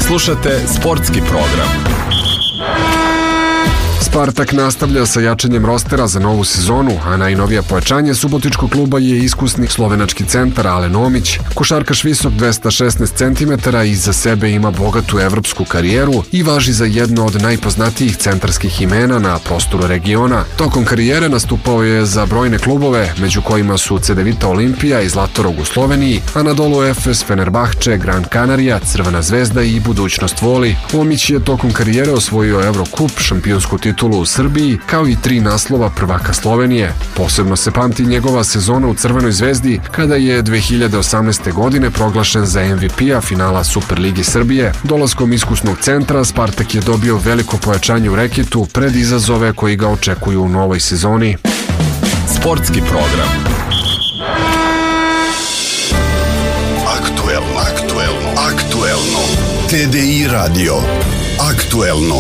Slušate sportski program. Spartak nastavlja sa jačanjem rostera za novu sezonu, a najnovija pojačanje subotičkog kluba je iskusni slovenački centar Alen Omić. Košarkaš visok 216 cm i iza sebe ima bogatu evropsku karijeru i važi za jedno od najpoznatijih centarskih imena na prostoru regiona. Tokom karijere nastupao je za brojne klubove, među kojima su Cedevita Olimpija i Zlatorog u Sloveniji, Anadolu Efes, Fenerbahče, Gran Canaria, Crvena zvezda i Budućnost Voli. Omić je tokom karijere osvojio Evrokup, šampionsku titulu u Srbiji, kao i 3 naslova prvaka Slovenije. Posebno se pamti njegova sezona u Crvenoj zvezdi, kada je 2018. godine proglašen za MVP-a finala Superligi Srbije. Dolaskom iskusnog centra, Spartak je dobio veliko pojačanje u reketu pred izazove koji ga očekuju u novoj sezoni. Sportski program. Aktuelno. TDI radio. Aktuelno.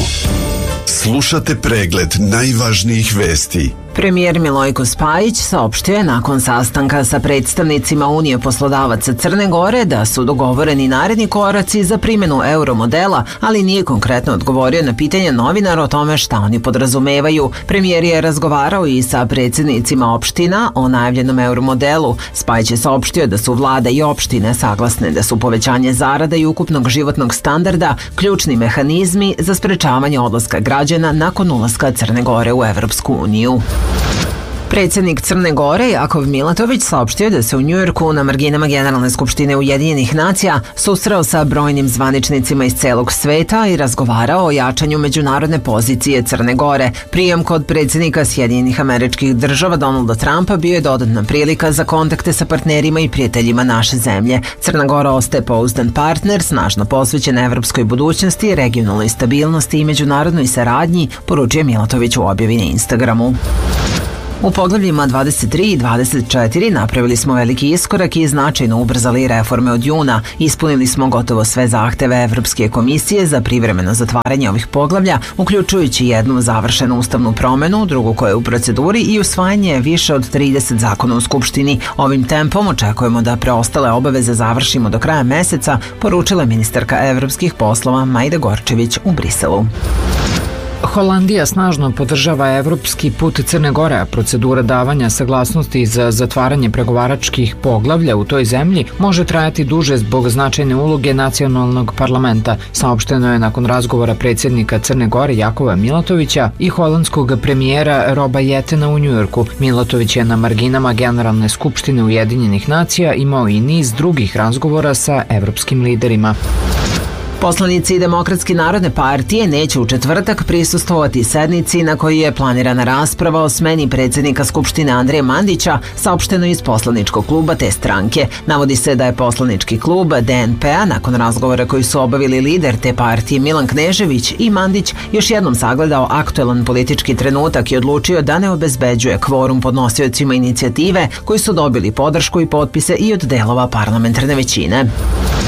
Slušate pregled najvažnijih vesti. Premijer Milojko Spajić saopštio je nakon sastanka sa predstavnicima Unije poslodavaca Crne Gore da su dogovoreni naredni koraci za primjenu euromodela, ali nije konkretno odgovorio na pitanje novinara o tome šta oni podrazumevaju. Premijer je razgovarao i sa predsjednicima opština o najavljenom euromodelu. Spajić je saopštio da su vlada i opštine saglasne da su povećanje zarada i ukupnog životnog standarda ključni mehanizmi za sprečavanje odlaska građana nakon ulaska Crne Gore u Evropsku uniju. Predsjednik Crne Gore Jakov Milatović saopštio da se u Njujorku na marginama Generalne skupštine Ujedinjenih nacija susreo sa brojnim zvaničnicima iz celog sveta i razgovarao o jačanju međunarodne pozicije Crne Gore. Prijem kod predsjednika Sjedinjenih Američkih Država Donalda Trumpa bio je dodatna prilika za kontakte sa partnerima i prijateljima naše zemlje. Crna Gora ostaje pouzdan partner, snažno posvećen evropskoj budućnosti, regionalnoj stabilnosti i međunarodnoj saradnji, poručio Milatović u objavi na Instagramu. U poglavljima 23 i 24 napravili smo veliki iskorak i značajno ubrzali reforme od juna. Ispunili smo gotovo sve zahteve Evropske komisije za privremeno zatvaranje ovih poglavlja, uključujući jednu završenu ustavnu promenu, drugu koja je u proceduri i usvajanje više od 30 zakona u Skupštini. Ovim tempom očekujemo da preostale obaveze završimo do kraja meseca, poručila ministarka evropskih poslova Majda Gorčević u Briselu. Holandija snažno podržava evropski put Crne Gore, a procedura davanja saglasnosti za zatvaranje pregovaračkih poglavlja u toj zemlji može trajati duže zbog značajne uloge nacionalnog parlamenta, saopšteno je nakon razgovora predsjednika Crne Gore Jakova Milatovića i holandskog premijera Roba Jetena u Njujorku. Milatović je na marginama Generalne skupštine Ujedinjenih nacija imao i niz drugih razgovora sa evropskim liderima. Poslanici Demokratske narodne partije neće u četvrtak prisustvovati sednici na kojoj je planirana rasprava o smeni predsjednika Skupštine Andreja Mandića, saopšteno iz poslaničkog kluba te stranke. Navodi se da je poslanički klub DNP-a nakon razgovora koji su obavili lider te partije Milan Knežević i Mandić još jednom sagledao aktuelan politički trenutak i odlučio da ne obezbeđuje kvorum podnosiocima inicijative koji su dobili podršku i potpise i od delova parlamentarne većine.